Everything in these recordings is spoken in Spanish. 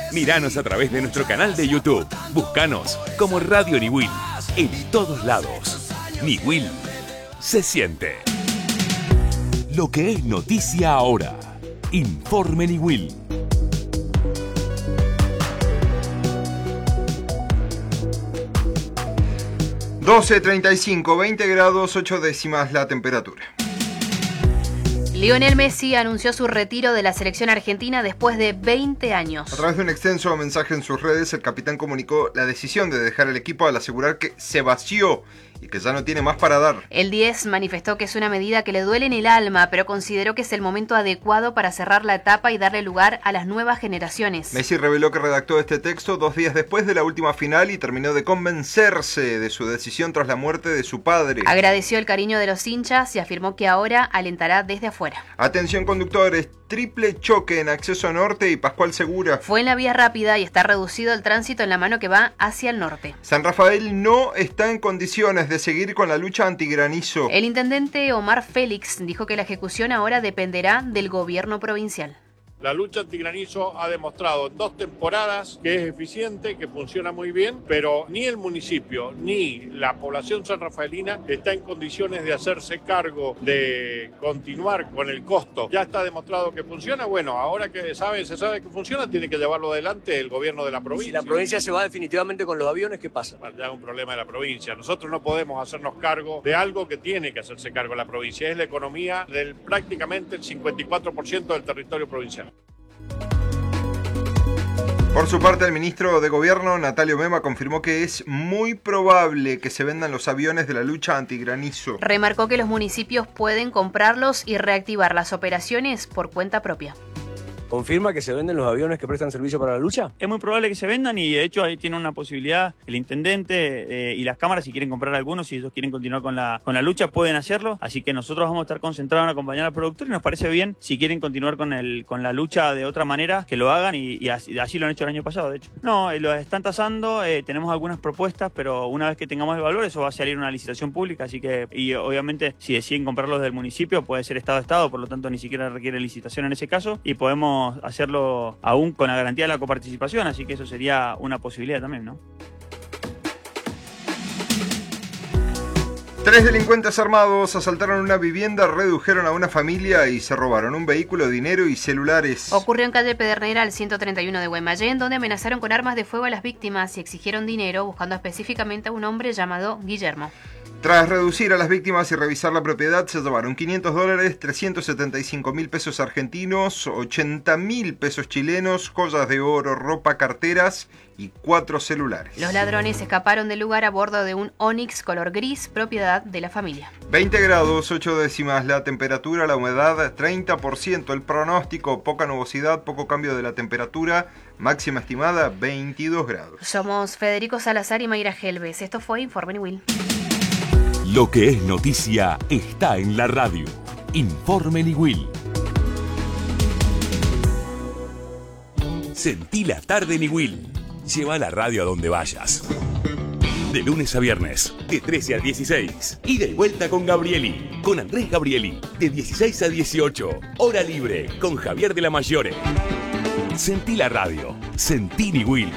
Míranos a través de nuestro canal de YouTube. Búscanos como Radio Niwil. En todos lados. Niwil se siente. Lo que es noticia ahora. Informe Niwil. (12:35), 20 grados 8 décimas la temperatura. Lionel Messi anunció su retiro de la selección argentina después de 20 años. A través de un extenso mensaje en sus redes, el capitán comunicó la decisión de dejar el equipo al asegurar que se vació y que ya no tiene más para dar. El 10 manifestó que es una medida que le duele en el alma, pero consideró que es el momento adecuado para cerrar la etapa y darle lugar a las nuevas generaciones. Messi reveló que redactó este texto 2 días después de la última final y terminó de convencerse de su decisión tras la muerte de su padre. Agradeció el cariño de los hinchas y afirmó que ahora alentará desde afuera. Atención conductores, triple choque en acceso norte y Pascual Segura. Fue en la vía rápida y está reducido el tránsito en la mano que va hacia el norte. San Rafael no está en condiciones de seguir con la lucha antigranizo. El intendente Omar Félix dijo que la ejecución ahora dependerá del gobierno provincial. La lucha antigranizo ha demostrado en 2 temporadas que es eficiente, que funciona muy bien, pero ni el municipio ni la población sanrafaelina está en condiciones de hacerse cargo de continuar con el costo. Ya está demostrado que funciona. Bueno, ahora que se sabe que funciona, tiene que llevarlo adelante el gobierno de la provincia. Si la provincia se va definitivamente con los aviones, ¿qué pasa? Ya es un problema de la provincia. Nosotros no podemos hacernos cargo de algo que tiene que hacerse cargo la provincia. Es la economía del prácticamente el 54% del territorio provincial. Por su parte, el ministro de Gobierno, Natalio Mema, confirmó que es muy probable que se vendan los aviones de la lucha antigranizo. Remarcó que los municipios pueden comprarlos y reactivar las operaciones por cuenta propia. ¿Confirma que se venden los aviones que prestan servicio para la lucha? Es muy probable que se vendan y de hecho ahí tiene una posibilidad el intendente y las cámaras, si quieren comprar algunos, si ellos quieren continuar con la lucha, pueden hacerlo. Así que nosotros vamos a estar concentrados en acompañar al productor y nos parece bien, si quieren continuar con la lucha de otra manera, que lo hagan y así lo han hecho el año pasado, de hecho. No, lo están tasando, tenemos algunas propuestas, pero una vez que tengamos el valor, eso va a salir una licitación pública, así que, y obviamente si deciden comprarlos del municipio, puede ser estado a estado, por lo tanto ni siquiera requiere licitación en ese caso, y podemos hacerlo aún con la garantía de la coparticipación, así que eso sería una posibilidad también, ¿no? 3 delincuentes armados asaltaron una vivienda, redujeron a una familia y se robaron un vehículo, dinero y celulares. Ocurrió en calle Pedernera, al 131 de Guaymallén, donde amenazaron con armas de fuego a las víctimas y exigieron dinero, buscando específicamente a un hombre llamado Guillermo. Tras reducir a las víctimas y revisar la propiedad, se llevaron $500, 375.000 pesos argentinos, 80.000 pesos chilenos, joyas de oro, ropa, carteras y 4 celulares. Los ladrones escaparon del lugar a bordo de un Onix color gris, propiedad de la familia. 20 grados 8 décimas la temperatura, la humedad 30%, el pronóstico, poca nubosidad, poco cambio de la temperatura, máxima estimada 22 grados. Somos Federico Salazar y Mayra Helves. Esto fue Informe Niwil. Lo que es noticia está en la radio. Informe Niwil. Sentí la tarde Niwil. Lleva la radio a donde vayas. De lunes a viernes, de 13 a 16. Ida y vuelta con Gabrieli. Con Andrés Gabrieli. De 16 a 18. Hora libre con Javier de la Mayore. Sentí la radio. Sentí Niwil.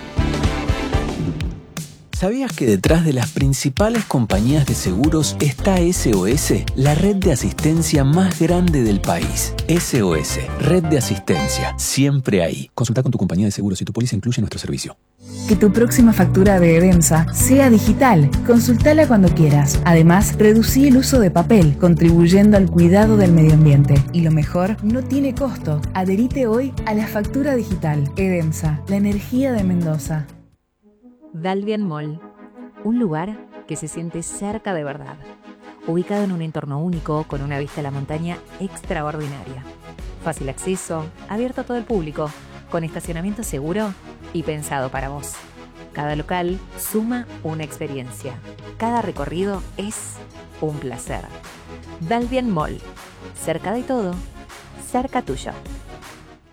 ¿Sabías que detrás de las principales compañías de seguros está SOS, la red de asistencia más grande del país? SOS, red de asistencia, siempre ahí. Consulta con tu compañía de seguros si tu póliza incluye nuestro servicio. Que tu próxima factura de EDEMSA sea digital. Consultala cuando quieras. Además, reducí el uso de papel, contribuyendo al cuidado del medio ambiente. Y lo mejor, no tiene costo. Adherite hoy a la factura digital. EDEMSA, la energía de Mendoza. Dalvian Mall, un lugar que se siente cerca de verdad, ubicado en un entorno único con una vista a la montaña extraordinaria. Fácil acceso, abierto a todo el público, con estacionamiento seguro y pensado para vos. Cada local suma una experiencia. Cada recorrido es un placer. Dalvian Mall, cerca de todo, cerca tuyo.